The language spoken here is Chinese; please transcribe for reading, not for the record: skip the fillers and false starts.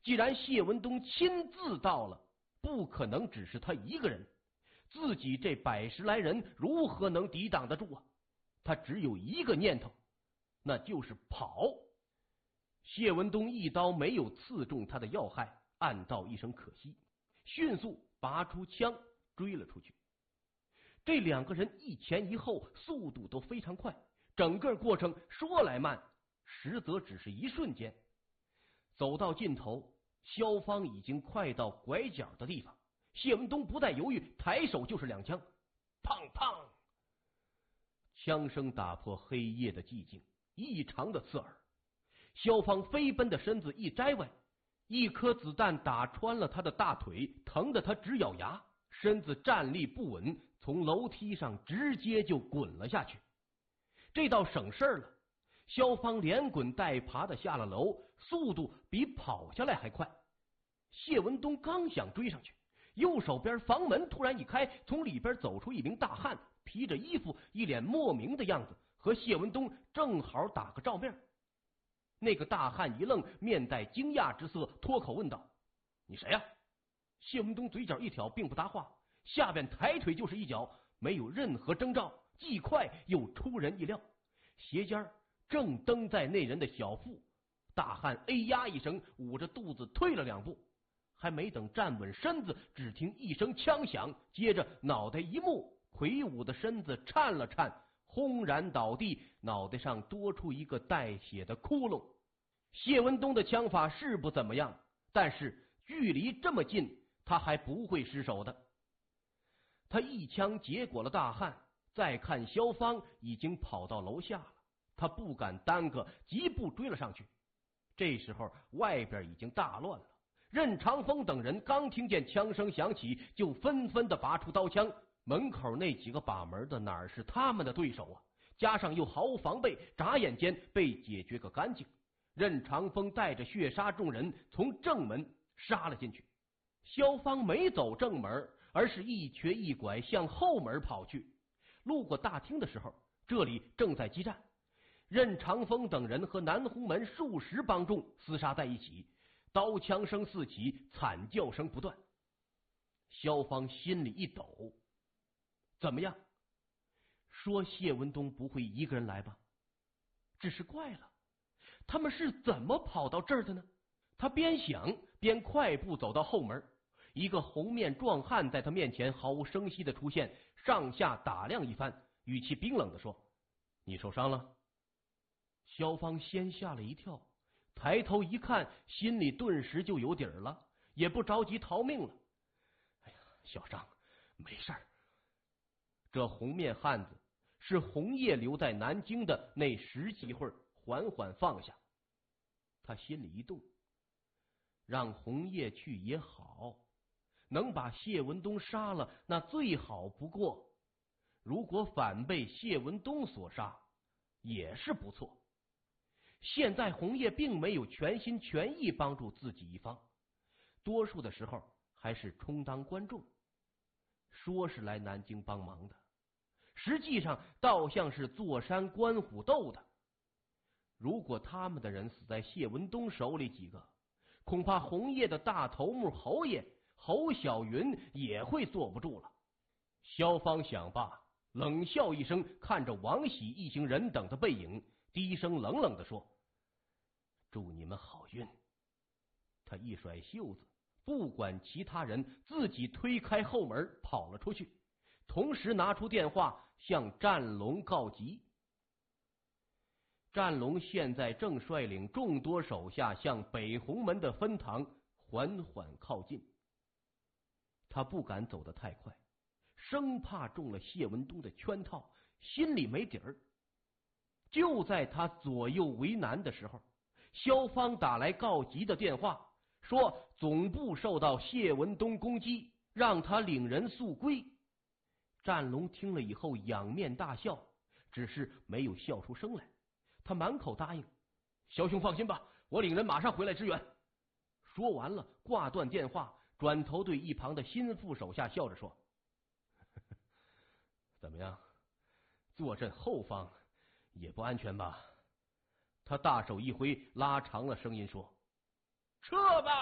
既然谢文东亲自到了，不可能只是他一个人，自己这100来人如何能抵挡得住啊？他只有一个念头，那就是跑。谢文东一刀没有刺中他的要害，暗道一声可惜，迅速拔出枪追了出去。这2个人一前一后，速度都非常快，整个过程说来慢，实则只是一瞬间。走到尽头，萧芳已经快到拐角的地方，谢文东不再犹豫，抬手就是2枪，砰砰！枪声打破黑夜的寂静，异常的刺耳。萧芳飞奔的身子一摘弯，一颗子弹打穿了他的大腿，疼得他直咬牙，身子站立不稳，从楼梯上直接就滚了下去。这倒省事了，萧芳连滚带爬的下了楼，速度比跑下来还快。谢文东刚想追上去，右手边房门突然一开，从里边走出一名大汉，披着衣服，一脸莫名的样子，和谢文东正好打个照面。那个大汉一愣，面带惊讶之色，脱口问道：“你谁呀？”谢文东嘴角一挑，并不答话，下边抬腿就是一脚，没有任何征兆，既快又出人意料，鞋尖正蹬在那人的小腹。大汉哎呀一声，捂着肚子退了2步，还没等站稳身子，只听一声枪响，接着脑袋一木，魁梧的身子颤了颤，轰然倒地，脑袋上多出一个带血的窟窿。谢文东的枪法是不怎么样，但是距离这么近，他还不会失手的。他一枪结果了大汉，再看萧芳已经跑到楼下了，他不敢耽搁，疾步追了上去。这时候外边已经大乱了，任长风等人刚听见枪声响起，就纷纷的拔出刀枪。门口那几个把门的哪是他们的对手啊？加上又毫无防备，眨眼间被解决个干净。任长风带着血杀众人从正门杀了进去。萧芳没走正门，而是一瘸一拐向后门跑去。路过大厅的时候，这里正在激战，任长风等人和南红门数十帮众厮杀在一起，刀枪声四起，惨叫声不断。萧芳心里一抖，怎么样？说谢文东不会一个人来吧？只是怪了，他们是怎么跑到这儿的呢？他边想边快步走到后门，一个红面壮汉在他面前毫无声息的出现，上下打量一番，语气冰冷的说：“你受伤了？”萧芳先吓了一跳，抬头一看，心里顿时就有底儿了，也不着急逃命了。哎呀，小伤，没事儿。这红面汉子是红叶留在南京的那10几会儿缓缓放下。他心里一动，让红叶去也好，能把谢文东杀了那最好不过，如果反被谢文东所杀也是不错。现在红叶并没有全心全意帮助自己一方，多数的时候还是充当观众，说是来南京帮忙的，实际上倒像是坐山观虎斗的。如果他们的人死在谢文东手里几个，恐怕红叶的大头目侯爷侯小云也会坐不住了。萧芳想罢，冷笑一声，看着王喜一行人等的背影，低声冷冷地说：“祝你们好运。”他一甩袖子，不管其他人，自己推开后门跑了出去，同时拿出电话向战龙告急。战龙现在正率领众多手下向北红门的分堂缓缓靠近，他不敢走得太快，生怕中了谢文东的圈套，心里没底儿。就在他左右为难的时候，萧芳打来告急的电话，说总部受到谢文东攻击，让他领人速归。战龙听了以后仰面大笑，只是没有笑出声来。他满口答应：“萧兄放心吧，我领人马上回来支援。”说完了，挂断电话，转头对一旁的心腹手下笑着说：“怎么样，坐镇后方也不安全吧？”他大手一挥，拉长了声音说：“撤吧！”